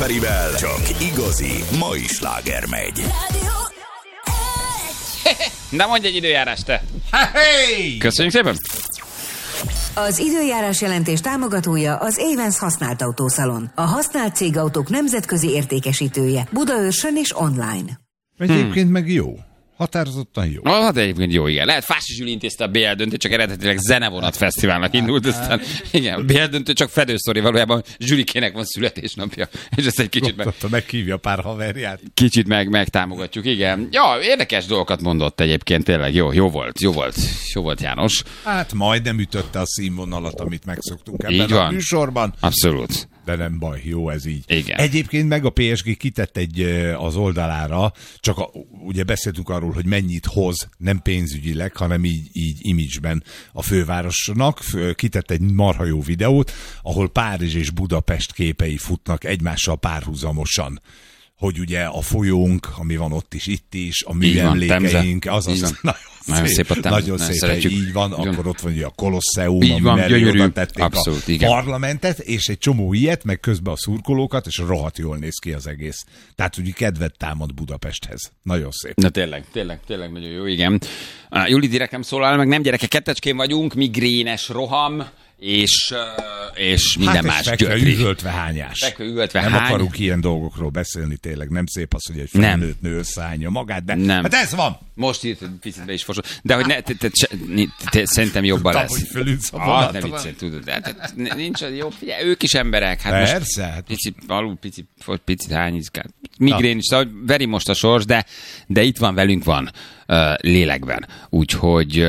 Perivel csak igazi mai sláger megy. Na mondj egy időjárást, te! Hey! Köszönjük szépen! Az időjárás jelentés támogatója az Avens használt autószalon. A használt cégautók nemzetközi értékesítője. Budaörsön és online. Egyébként meg jó. Határozottan jó. Hát egyébként jó, igen. Lehet Fási Zsüli intézte a BL döntő, csak eredetileg Zenevonat Fesztiválnak indult, aztán igen, a BL döntő csak fedősztori, valójában Zsülikének van születésnapja, és ezt egy kicsit meghívja pár haverját. Kicsit megtámogatjuk, igen. Ja, érdekes dolgokat mondott egyébként, tényleg jó volt János. Hát majdnem ütötte a színvonalat, amit megszoktunk ebben így a van. műsorban. Abszolút. De nem baj, jó ez így. Igen. Egyébként meg a PSG kitett az oldalára, csak ugye beszéltünk arról, hogy mennyit hoz, nem pénzügyileg, hanem így image-ben a fővárosnak. Kitett egy marha jó videót, ahol Párizs és Budapest képei futnak egymással párhuzamosan. Hogy ugye a folyónk, ami van ott is, itt is, a műemlékeink, azaz nagyon szép, nagyon szép, így van, akkor ott van ugye a Kolosseum, ami mellé oda tették abszolút, a parlamentet, és egy csomó ilyet, meg közben a szurkolókat, és rohadt jól néz ki az egész. Tehát ugye kedvet támad Budapesthez. Nagyon szép. Na tényleg nagyon jó, igen. Juli direkt nem szólal meg, nem gyerekek, kettecskén vagyunk, migrénes roham, és minden más gyötri. Üvöltve hányás. Nem akarunk ilyen dolgokról beszélni, tényleg. Nem szép az, hogy egy felnőtt nő összeállja magát, de nem. Hát ez van. Most írt, picit be is fosol. De hogy szerintem jobban lesz. Hogy fölülsz a vonatra. Ne viccelj, tudod. De nincs az jobb. Figyelj, ők is emberek. Hát persze. Most picit hányizkál. Migrén is, szóval veri most a sors, de itt van, velünk van lélekben. Úgyhogy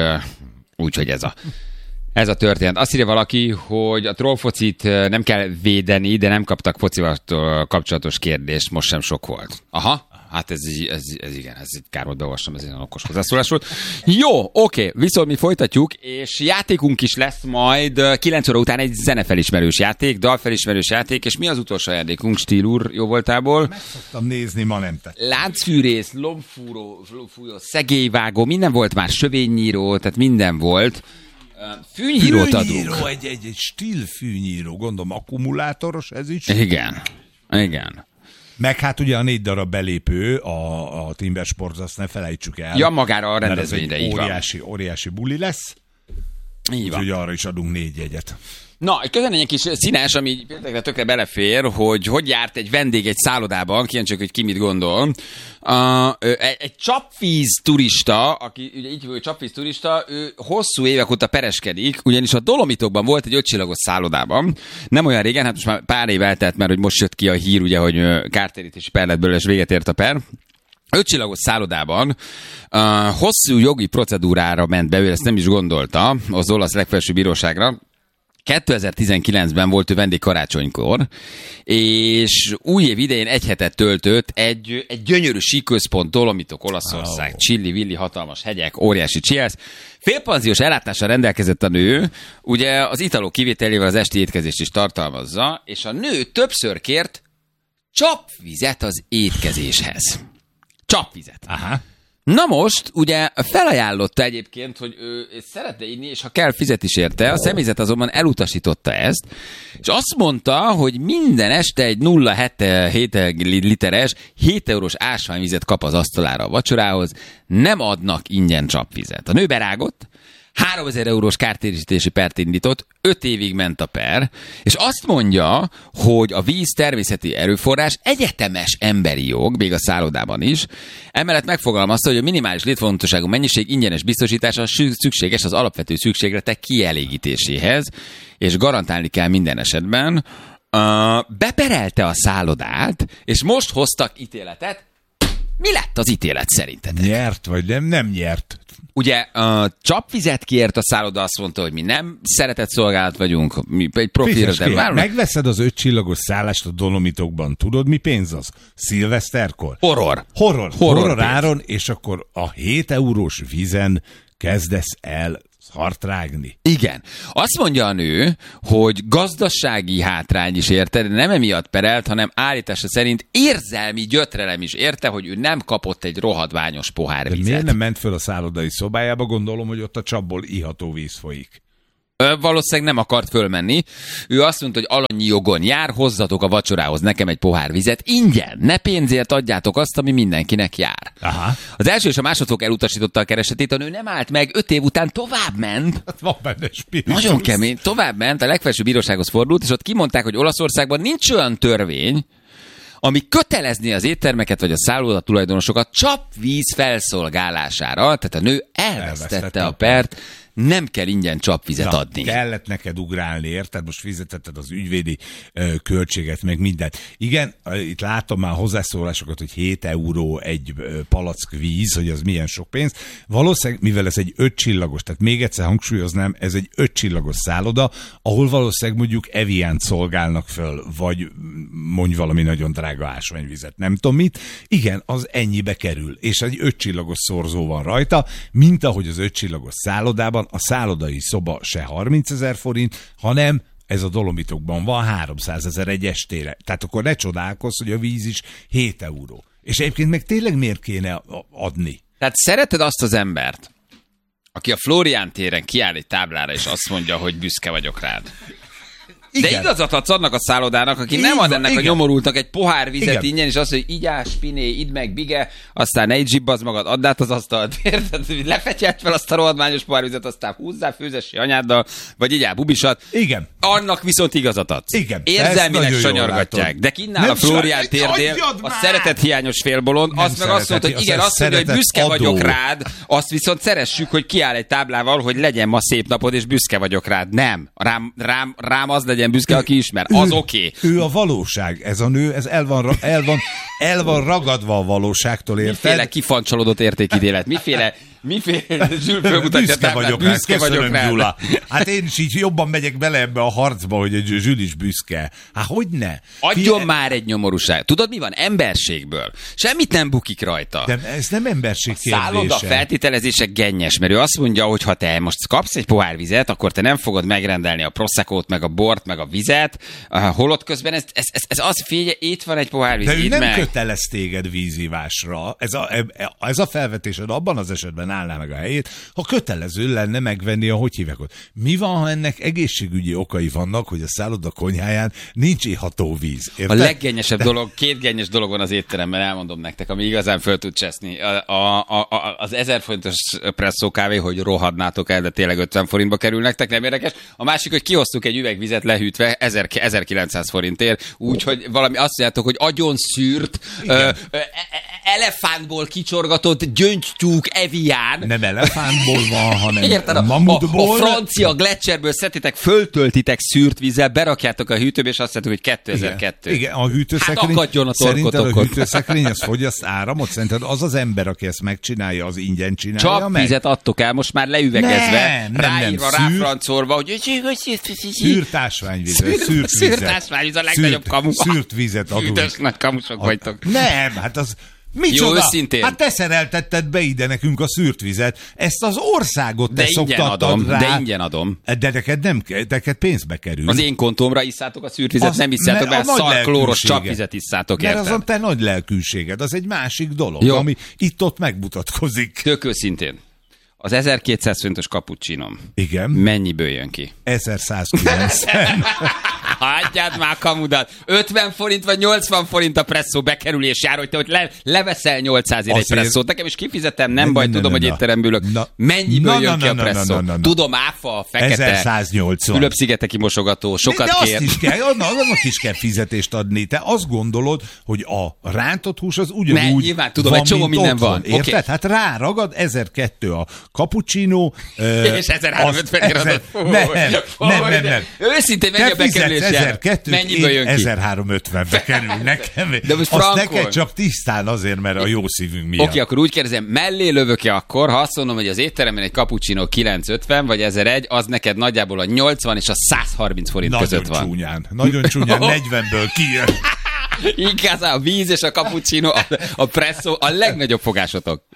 ez a történet. Azt írja valaki, hogy a trollfocit nem kell védeni, de nem kaptak focival kapcsolatos kérdést, most sem sok volt. Aha, hát ez igen, ez egy kár volt beolvasom, ez egy okos hozzászólás volt. Jó, oké, viszont mi folytatjuk, és játékunk is lesz majd 9 óra után egy zenefelismerős játék, dalfelismerős játék, és mi az utolsó játékunk, Stíl úr, jó voltából? Meg szoktam nézni, ma nem tettem. Láncfűrész, lombfúró, szegélyvágó, minden volt már, sövénynyíró, tehát minden volt. Fűnyírót adunk. Egy stíl fűnyíró, gondolom akkumulátoros ez is. Igen. Meg hát ugye a 4 darab belépő a Timber Sports, azt ne felejtsük el. Ja, magára a rendezvényre, így van. Óriási buli lesz. Így van. Úgyhogy arra is adunk 4 jegyet. Na, közben egy kis színes, ami például tökre belefér, hogy járt egy vendég egy szállodában, kíváncsiak, hogy ki mit gondol. Egy csapvíz turista, aki ugye így hogy csapvíz turista, ő hosszú évek óta pereskedik, ugyanis a Dolomitokban volt egy 5 csillagos szállodában. Nem olyan régen, hát most már pár év eltelt, mert hogy most jött ki a hír, ugye, hogy kártérítési per lett belőle, és véget ért a per. 5 csillagos szállodában hosszú jogi procedúrára ment be, ő ezt nem is gondolta, az olasz legfelsőbb bíróságra. 2019-ben volt ő vendég karácsonykor, és új év idején egy hetet töltött egy gyönyörű síközpont, Dolomitok, Olaszország, csilli-villi, hatalmas hegyek, óriási csiász. Félpanziós ellátással rendelkezett a nő, ugye az italok kivételével az esti étkezést is tartalmazza, és a nő többször kért csapvizet az étkezéshez. Csapvizet. Aha. Na most, ugye felajánlotta egyébként, hogy ő szeretne inni, és ha kell, fizet is érte. A személyzet azonban elutasította ezt, és azt mondta, hogy minden este egy 0,7 literes, 7 eurós ásványvizet kap az asztalára a vacsorához, nem adnak ingyen csapvizet. A nő berágott, 3000 eurós kártérítési pert indított, 5 évig ment a per, és azt mondja, hogy a víz természeti erőforrás egyetemes emberi jog, még a szállodában is. Emellett megfogalmazta, hogy a minimális létfontosságú mennyiség ingyenes biztosítása szükséges az alapvető szükségletek kielégítéséhez, és garantálni kell minden esetben. Beperelte a szállodát, és most hoztak ítéletet. Mi lett az ítélet szerintetek? Nyert vagy nem nyert? Ugye csapvizet kért a szálloda, azt mondta, hogy mi nem szeretett szolgálat vagyunk, mi egy profilra. Megveszed az 5 csillagos szállást a Dolomitokban, tudod mi pénz az? Szilveszterkor? Horror áron, és akkor a 7 eurós vízen kezdesz el szart rágni. Igen. Azt mondja a nő, hogy gazdasági hátrány is érte, de nem emiatt perelt, hanem állítása szerint érzelmi gyötrelem is érte, hogy ő nem kapott egy rohadványos pohár vizet. De miért nem ment föl a szállodai szobájába? Gondolom, hogy ott a csapból iható víz folyik. Valószínűleg nem akart fölmenni. Ő azt mondta, hogy alanyi jogon jár, hozzatok a vacsorához nekem egy pohár vizet. Ingyen, ne pénzért adjátok azt, ami mindenkinek jár. Aha. Az első és a másodfok elutasította a keresetét, a nő nem állt meg, 5 év után tovább ment. Hát van benne spiritus. Nagyon kemény. Tovább ment, a legfelsőbb bírósághoz fordult, és ott kimondták, hogy Olaszországban nincs olyan törvény, ami kötelezni az éttermeket vagy a szálloda tulajdonosokat csapvíz felszolgálására. Tehát a nő elvesztette a pert, nem kell ingyen csapvizet adni. Kellett neked ugrálni, érted? Most fizetetted az ügyvédi költséget, meg mindent. Igen, itt látom már hozzászólásokat, hogy 7 euró egy palack víz, hogy az milyen sok pénz. Valószínűleg, mivel ez egy 5 csillagos, tehát még egyszer hangsúlyoznám, ez egy 5 csillagos szálloda, ahol valószínűleg mondjuk Eviant szolgálnak föl, vagy mondj valami nagyon drága ásványvizet, nem tudom mit. Igen, az ennyibe kerül, és egy 5 csillagos szorzó van rajta, mint ahogy az 5 csillagos szállodában a szállodai szoba se 30 000 forint, hanem ez a Dolomitokban van 300 000 egy estére. Tehát akkor ne csodálkozz, hogy a víz is 7 euró. És egyébként meg tényleg miért kéne adni? Tehát szereted azt az embert, aki a Flórián téren kiáll egy táblára, és azt mondja, hogy büszke vagyok rád. De Igen. igazat adsz annak a szállodának, aki nem ad ennek a nyomorultnak egy pohár vizet ingyen, és azt mondja, hogy igyás, piné, idd meg, bige, aztán ne így zsibbazz magad, add át az asztalt, érted? Lefetyelt fel azt a rohadmányos pohár vizet, aztán húzzál főzesi anyáddal, vagy igyál bubisat. Igen. Annak viszont igazat adsz. Igen. Érzelmileg sanyargatják. De kinnál a Flórián térdél, a szeretet hiányos félbolond, azt meg azt mondta, hogy igen, azt mondja, hogy büszke vagyok rád, azt viszont szeressük, hogy kiáll egy táblával, hogy legyen ma szép napod, és büszke vagyok rád. Nem. Rám az legyen büszke, aki ismer. Az oké. Ő a valóság. Ez a nő, ez el van ragadva a valóságtól, érted? Miféle kifancsolódott értékítélet? Miféle Zsül fölmutatja Büszke vagyok rád. Büszke vagyok rád. Gyula. Hát én is így jobban megyek bele ebbe a harcba, hogy egy Zsül is büszke. Hát hogyne? Adjon már egy nyomorúság. Tudod, mi van? Emberségből. Semmit nem bukik rajta. De ez nem emberség kérdése. Szálloda feltételezése gennyes, mert ő azt mondja, hogy ha te most kapsz egy pohár vizet, akkor te nem fogod megrendelni a proszekót, meg a bort, meg a vizet, holott közben ez az, figyelj, itt van egy pohár víz, de ő nem meg. kötelez téged vízivásra. Ez a felvetésed abban az esetben állná meg a helyét, ha kötelező lenne megvenni a hogy hívják ott. Mi van, ha ennek egészségügyi okai vannak, hogy a szálloda konyháján nincs iható víz? Érted? A leggennyesebb dolog, 2 gennyes dolog van az étteremben, elmondom nektek, ami igazán föl tud cseszni. Az 1000 forintos presszó kávé, hogy rohadnátok el, de tényleg 50 forintba kerül nektek, nem érdekes. A másik, hogy kihoztuk egy üvegvizet lehűtve 1900 forintért, úgyhogy valami azt mondjátok, hogy agyon szűrt, elefántból kicsorgatott gyöngytyúk Evian. Nem elefántból van, hanem érted, mamutból. A francia Gletscherről szedtétek, föltöltitek szűrt vízzel, berakjátok a hűtőbe, és azt mondjátok, hogy 2002. Igen, a hűtőszekrény. Hát akadjon a szerinted a torkotokon. hűtőszekrény az fogyaszt áramot? Szerinted az az ember, aki ezt megcsinálja, az ingyen csinálja Csak meg? vizet adtok el, most már leüvegezve, Nem, ráírva, ráfrancolva, hogy szűrt ásványvizet, szűrt vizet. Szűrt ásványvíz a legnagyobb kamu. Szűrt vizet adunk. Üdös nagy kamusok vagytok. Nem, hát az... Micsoda? Jó, őszintén. Hát te szereltetted be ide nekünk a szűrt vizet. Ezt az országot te De ingyen szoktattad adom, rá. de ingyen adom. De neked nem, neked pénzbe kerül. Az én kontomra isszátok a szűrt vizet, nem isszátok be, szar klóros csapvizet isszátok, mert érted? az a te nagy lelkűséged, az egy másik dolog, Jó. ami itt-ott megmutatkozik. Tök őszintén. Az 1200 forintos cappuccinom. Igen. Mennyiből jön ki? 1190. Hagyjad már kamudat! 50 forint vagy 80 forint a presszó bekerülés jár, hogy te hogy leveszel 800-ért egy presszót. Nekem is kifizetem, nem baj, tudom, hogy étteremből ülök. Mennyiből jön ki a presszó? Tudom, áfa, fekete, 1180. Fülöp-szigeteki mosogató, sokat de kér. azt is kell, annak is kell fizetést adni. Te azt gondolod, hogy a rántott hús az ugyanúgy nyilván tudom, van, egy csomó mint minden otthon, van. Érted? Okay. Hát ráragad 1002 a cappuccino. És 1350 adott. Nem. Őszintén mennyi a bekerülés jár? Mennyiből jön ki? 1350-be kerül nekem. De most azt frankon. neked csak tisztán azért, mert a jó szívünk miatt. Oké, akkor úgy kérdezem, mellé lövök-e akkor, ha azt mondom, hogy az étteremben egy cappuccino 950 vagy 1001, az neked nagyjából a 80 és a 130 forint között van. Nagyon csúnyán, 40-ből kijön. Igazán a víz és a cappuccino, a presszó a legnagyobb fogásotok.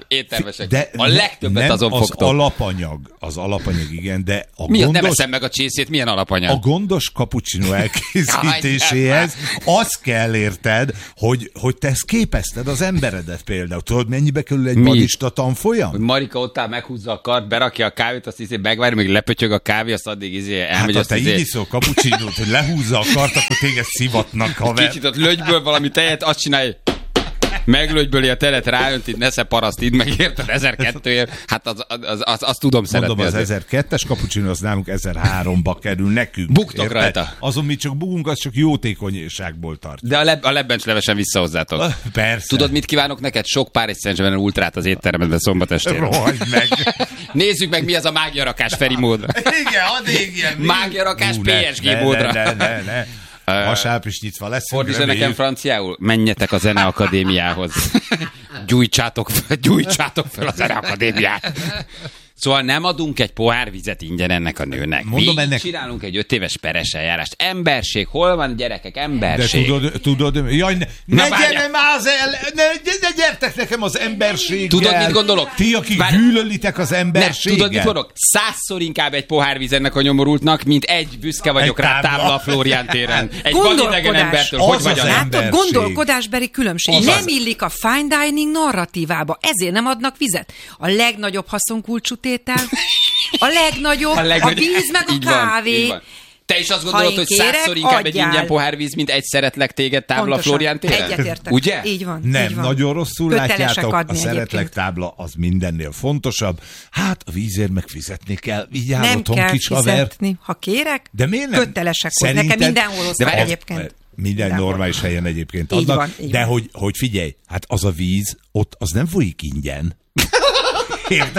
éttermesek. A legtöbbet azon fogtok. Az alapanyag, igen, de nem eszem meg a csészét, milyen alapanyag? A gondos cappuccino elkészítéséhez az kell, érted, hogy te ezt képezted az emberedet például. Tudod, mennyibe kerül egy barista tanfolyam? Hogy Marika ott áll, meghúzza a kart, berakja a kávét, azt megvárja, még lepötyög a kávé, azt addig elmegy. Hát ha te így iszol cappuccinót, hogy lehúzza a kart, akkor téged szivatnak, haver. Kicsit ott lögyből valami tejet, azt csinálj, meglögyböli a telet, ráönt, itt nesze paraszt, itt megérted 1002-ért. Hát azt tudom szeretni. Mondom, az 1002-es cappuccino, az nálunk 1003-ba kerül nekünk. Buktok rajta. Azon mi csak bugunk, az csak jótékonyságból tart. De a lebbencslevesen vissza hozzátok. Persze. Tudod, mit kívánok neked? Sok Paris Saint-Germain ultrát az étteremben szombat estére. Rohagy meg. Nézzük meg, mi az a mágiarakás Feri módra. Igen, add igen. Mágiarakás PSG módra. Ne. Vasárnap is nyitva lesz. Fordítsd nekem franciául. Menjetek a Zeneakadémiához. Gyújtsátok fel a Zeneakadémiát. Szóval nem adunk egy pohár vizet ingyen ennek a nőnek. Mondom, csinálunk egy 5 éves peres eljárást. Emberség, hol van, gyerekek, emberség? De tudod, jaj, ne gyertek nekem az emberséggel. Tudod, mit gondolok? Ti, akik gyűlölitek az emberséggel. Tudod, mit mondok? 100-szor inkább egy pohár víz ennek a nyomorultnak, mint egy büszke vagyok rá tábla a Flórián téren. Egy vadidegen embertől. Hogy vagy a látod, gondolkodásberi különbség. Nem illik a fine dining narratívába, ezért nem adnak vizet. A legnagyobb haszonkulcsú tétel, a legnagyobb, a víz meg a kávé. Te is azt gondolod, hogy 100-szor inkább egy ingyen pohárvíz, mint egy szeretlek téged tábla Flórián téren? Egyetértek. Ugye? Így van. Nem, így van. nagyon rosszul látjátok, a szeretlek egyébként. tábla az mindennél fontosabb. Hát a vízért meg fizetni kell. Vigyázz nem otthon, kell kis fizetni. Ha kérek, de miért nem? kötelesek hozzá. Nekem mindenhol hoztak egyébként. Minden normális helyen egyébként adnak. De hogy figyelj, hát az a víz, ott az nem folyik ingyen. Érted?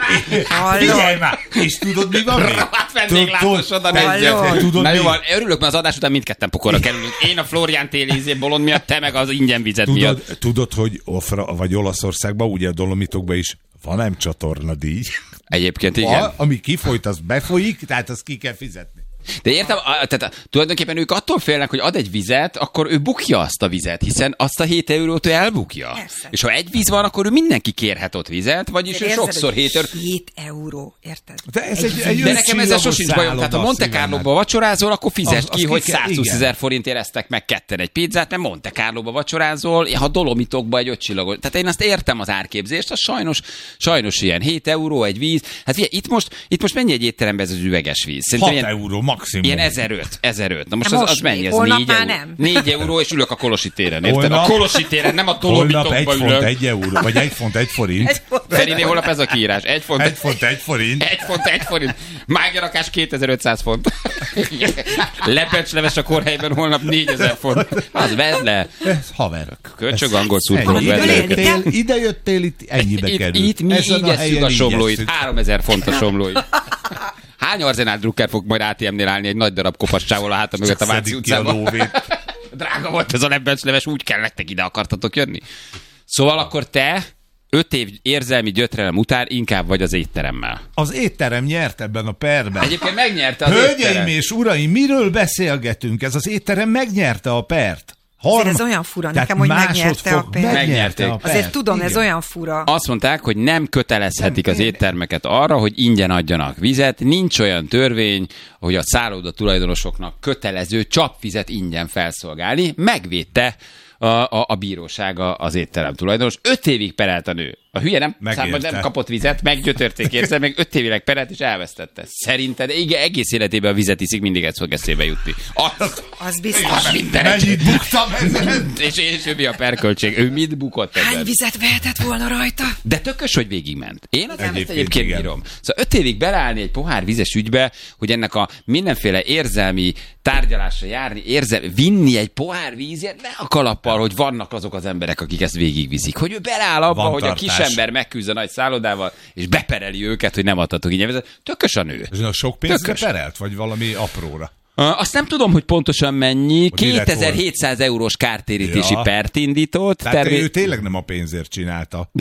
Figyelj már! És tudod, mi van még? Hát vendéglátós oda nézzek. Na jó van, örülök, mert az adás után mindketten pokorra kerülünk. Én a Flórián téli bolond miatt, te meg az ingyen vizet miatt. Tudod, hogy vagy Olaszországban, ugye a Dolomitokban is van nem csatornadíj. Egyébként igen. Ami kifolyt, az befolyik, tehát azt ki kell fizetni. De értem, tehát tulajdonképpen ők attól félnek, hogy ad egy vizet, akkor ő bukja azt a vizet, hiszen azt a 7 eurót ő elbukja. Persze. És ha egy víz van, akkor ő mindenki kérhet ott vizet, vagyis ő sokszor 7 euró. 7 euró, érted? De nekem ezzel sosincs bajom. Tehát ha Monte Carlo-ba vacsorázol, akkor fizesd ki, hogy 120 000 forintért esztek meg ketten egy pizzát, mert Monte Carlo-ba vacsorázol, ha Dolomitokba egy 5 csillagos. Tehát én azt értem az árképzést, az sajnos ilyen 7 euró egy víz. Hát figyelj, itt most mennyi egy étteremben ez az üveges víz? Szerintem 6 euró maximum. Ilyen 1005. Na most az mennyi? Ez 4 euró. Nem. 4 euró, és ülök a Kolosi téren. Érted? A Kolosi téren, nem a Dolomitokba ülök. Holnap 1 font 1 euró, vagy 1 font 1 forint. Ferinél holnap ez a kiírás. 1 font 1 forint. 1 font 1 forint. Mágiarakás 2500 font. Lepecsleves a kórhelyben holnap 4000 font. Az vedd le. Ez haver. Kölcsög angol szurkolók. Ide jöttél, itt ennyibe kerül. Itt mi így esszük a somlóit. 3000 font a somlóit. Hány Arzenál Drucker fog majd ATM-nél állni egy nagy darab kopascsával a háta mögött a Váci utcában? Drága volt ez a lebbencsleves, úgy kell, nektek ide akartatok jönni. Szóval akkor te 5 év érzelmi gyötrelem után inkább vagy az étteremmel. Az étterem nyert ebben a perben. Egyébként megnyerte az Hölgyeim étterem. és uraim, miről beszélgetünk? Ez az étterem megnyerte a pert. Ez olyan fura nekem, hogy megnyerte a pert. Megnyerték. Azért tudom, ez olyan fura. Azt mondták, hogy nem kötelezhetik az éttermeket arra, hogy ingyen adjanak vizet. Nincs olyan törvény, hogy a szálloda tulajdonosoknak kötelező csapvizet ingyen felszolgálni. Megvédte a bíróság az étterem tulajdonos. 5 évig perelt a nő. A hülye nem kapott vizet, meggyötörték érte, meg 5 évileg perelt és elvesztette. Szerinted igen, egész életében a vizet iszik, mindig ez fog eszébe jutni. Az biztos. Mennyit buktam ezen? És ő mi a perköltség? Ő mit bukott ezen? Hány vizet vehetett volna rajta? De tökös, hogy végigment. Én az egyébként bírom. Szóval 5 évig beleállni egy pohár vizes ügybe, hogy ennek a mindenféle érzelmi tárgyalásra járni, vinni egy pohár vízért, ne a kalappal, hogy vannak azok az emberek, akik ezt végigviszik. Hogy ő beleáll abba, hogy a kisember megküzd a nagy szállodával, és bepereli őket, hogy nem adhatok ingyen vizet. Tökös a nő. Ez a sok pénzre perelt, vagy valami apróra? Azt nem tudom, hogy pontosan mennyi. 2700 eurós kártérítési pert indított. Tehát ő tényleg nem a pénzért csinálta.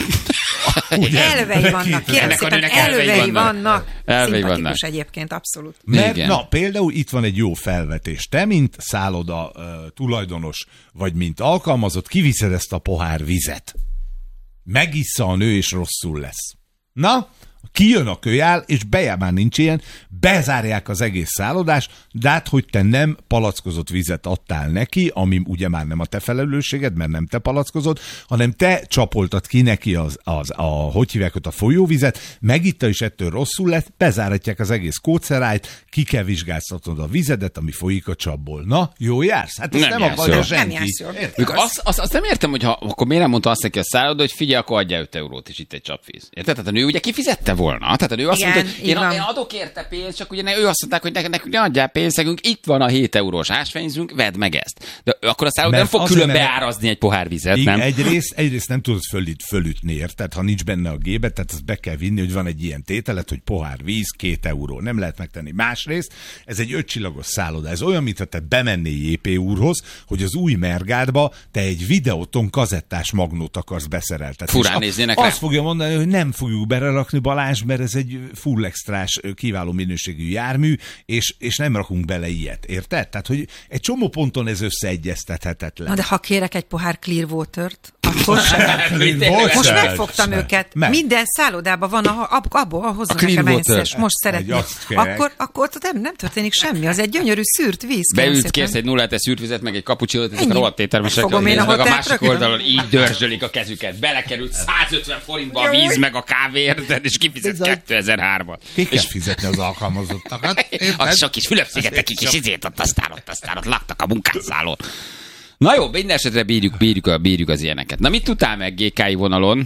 Elvei vannak, kérem szépen, elvei vannak. Szimpatikus egyébként, abszolút. Na, például itt van egy jó felvetés. Te, mint szálloda tulajdonos, vagy mint alkalmazott, kiviszed ezt a pohár vizet. megissza a nő, és rosszul lesz. Na, kijön a kölyál, és már nincs ilyen, bezárják az egész szállodást, de hát, hogy te nem palackozott vizet adtál neki, ami ugye már nem a te felelősséged, mert nem te palackozott, hanem te csapoltad ki neki hogy hívják ott, a folyóvizet, megitta, és ettől rosszul lett, bezáratják az egész kócerájt, ki kell vizsgáztatnod a vizedet, ami folyik a csapból. Na, jó jársz? Hát ezt nem akarja senki. Azt nem értem, hogy akkor miért nem mondta azt neki a szálloda, hogy figyelj, akkor adja 5 eurót, és itt egy csapvíz. Érted? Tehát a nő ugye kifizette volna. Tehát a nő azt mondta, hogy én adok érte pénzt, csak ugye ő azt mondták, hogy nekünk ne adjál pénzt, itt van a 7 eurós ásványzünk, vedd meg ezt. De akkor a szálloda nem fog külön beárazni egy pohár vizet, nem? Egyrészt nem tudod fölütni, érted? Ha nincs benne a gébe, tehát azt be kell vinni, hogy van egy ilyen tételet, hogy pohár víz, 2 euró. Nem lehet megtenni. Másrészt, ez egy 5 csillagos szálloda. Ez olyan, mintha te bemennél JP úrhoz, hogy az új Mergádba te egy videóton kazettás magnót akarsz beszereltetni. Furán néznének rá. Azt fogja mondani, hogy nem fogjuk belerakni, Balázs, mert ez egy full extrás, kiváló minőségű jármű, és nem rakunk bele ilyet, érted? Tehát, hogy egy csomó ponton ez összeegyeztethetetlen. Na de ha kérek egy pohár clear water-t, akkor most megfogtam őket. Minden szállodában van, abból hoznak nekem egyszer, most szeretném. Akkor nem történik semmi, az egy gyönyörű szűrt víz. Beülsz, kérsz egy 0,1 szűrt vizet, meg egy kapucsinót, ezek a rohadt éttermesek, meg a másik oldalon így dörzsölik a kezüket. Belekerült 150 forintba a víz, meg a kávé, érted, és kifizet 2003-ban. Ki kell fizetni az alkalmazottakat? A sok kis Fülöp-szigetek kis izét aztán ott laktak a munkászállón. Na jó, minden esetre bírjuk az ilyeneket. Na mit tudtál meg GK-i vonalon?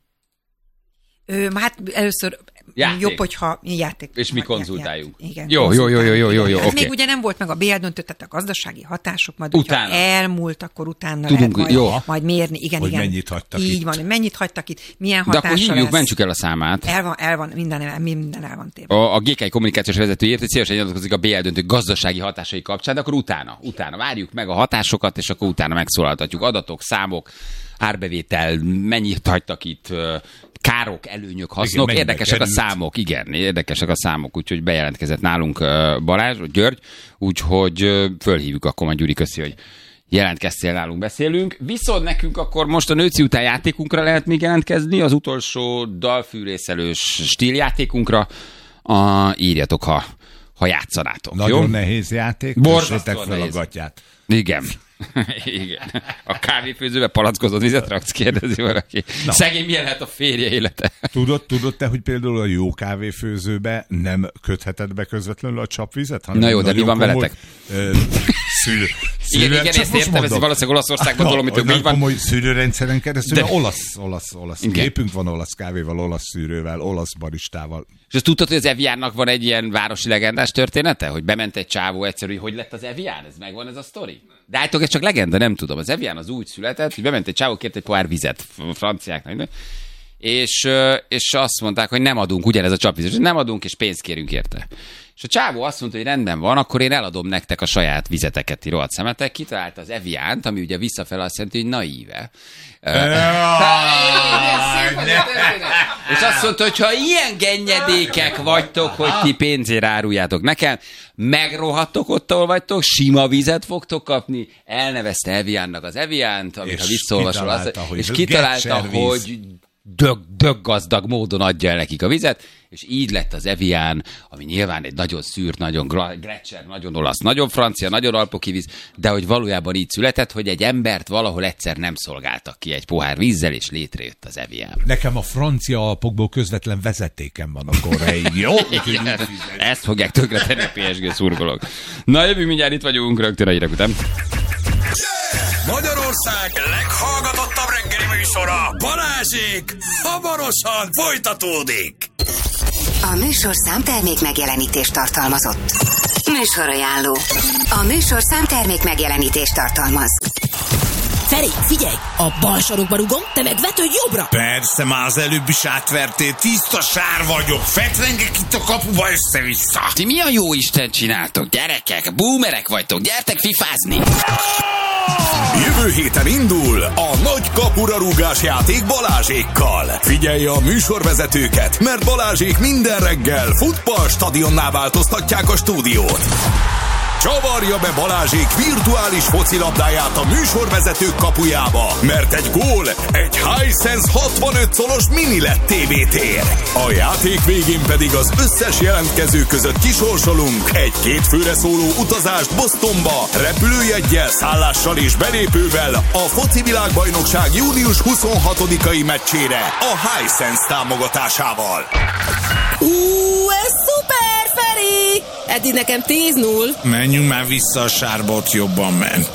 Hát először játék. Jobb, hogyha játék. És mi konzultáljunk. Igen. Jó. Ez még ugye nem volt meg a BL döntő, tehát a gazdasági hatások, majd utána. Ha elmúlt, akkor utána tudunk, lehet majd mérni. Igen, hogy mennyit hagytak így itt. van, hogy mennyit hagytak itt, milyen hatása lesz. De akkor hívjuk, mentsük el a számát. El van, minden el van téve. A GK kommunikációs vezető írt, hogy szívesen nyilatkozik a BL döntő gazdasági hatásai kapcsán, de akkor utána várjuk meg a hatásokat, és akkor utána megszólaltatjuk. Adatok, számok, árbevétel, mennyit hagytak itt, károk, előnyök, hasznok. Igen, érdekesek a számok, érdekesek a számok, úgyhogy bejelentkezett nálunk Balázs, György, úgyhogy fölhívjuk akkor majd Gyuri, köszi, hogy jelentkeztél nálunk, beszélünk. Viszont nekünk akkor most a nőci után játékunkra lehet még jelentkezni, az utolsó dalfűrészelős stíljátékunkra. Írjatok, ha játszanátok. Nagyon jó? Nehéz játék. Borzasztóan fel a gatyát. Igen. Igen. A kávéfőzőbe palackozott vizet raksz, kérdezi valaki. Na. Szegény, milyen lehet a férje élete? Tudod te, hogy például a jó kávéfőzőbe nem kötheted be közvetlenül a csapvizet? Na jó, de mi van veletek? Igen, ezt értem, ez valószínűleg Olaszországban dolog, amit így van. Komoly szűrőrendszeren keresztül, olasz gépünk van, olasz kávéval, olasz szűrővel, olasz baristával. És azt tudtad, hogy az Eviannak van egy ilyen városi legendás története? Hogy bement egy csávó egyszerű, hogy lett az Evian? Ez megvan ez a sztori? De állítok, ez csak legenda, nem tudom. Az Evian az úgy született, hogy bement egy csávó, kért egy pohár vizet franciáknak, és azt mondták, hogy nem adunk, ugyanez a csapvizet, nem adunk, és pénzt kérünk érte. És a csávó azt mondta, hogy rendben van, akkor én eladom nektek a saját vizeteket, ti rohadt szemetek. Kitalálta az Eviánt, ami ugye visszafele azt jelenti, hogy naíve. És azt mondta, hogy ha ilyen gennyedékek vagytok, hogy ti pénzért áruljátok nekem, megrohadtok ott, ahol vagytok, sima vizet fogtok kapni, elnevezte Eviánnak az Eviánt, amit ha visszaolvasol, és kitalálta, hogy döggazdag módon adja el nekik a vizet, és így lett az Evian, ami nyilván egy nagyon szűrt, nagyon Gletscher, nagyon olasz, nagyon francia, nagyon alpoki víz, de hogy valójában így született, hogy egy embert valahol egyszer nem szolgáltak ki egy pohár vízzel, és létrejött az Evian. Nekem a francia Alpokból közvetlen vezetékem van a korai. Jó? Ezt fogják tönkretenni a PSG szurkolók. Na, jövünk mindjárt, itt vagyunk, rögtön a hírek után. Magyarország leghallgatottabb reggeli műsora, Balázsék, hamarosan folytatódik. A műsorszám termék megjelenítést tartalmazott. Műsorajánló. A műsorszám termék megjelenítést tartalmaz. Feri, figyelj! A bal sarokba rugom, te meg vetődj jobbra! Persze, már az előbb is átvertél, tiszta sár vagyok, fetrengek itt a kapuba össze-vissza. Ti mi a jó Isten csináltok, gyerekek? Boomerek vagytok, gyertek fifázni! Jövő héten indul a nagy kapura rúgás játék Balázsékkal. Figyelj a műsorvezetőket, mert Balázsék minden reggel futballstadionná változtatják a stúdiót. csavarja be Balázsék virtuális focilabdáját a műsorvezetők kapujába, mert egy gól egy Hisense 65 szolos mini LED TV-tér. A játék végén pedig az összes jelentkező között kisorsolunk egy 2 főre szóló utazást Bostonba, repülőjeggyel, szállással és belépővel a foci világbajnokság június 26-ai meccsére a Hisense támogatásával. Ez szuper, Feri! Eddig nekem 10-0. Menjünk már vissza, a sárbot jobban ment.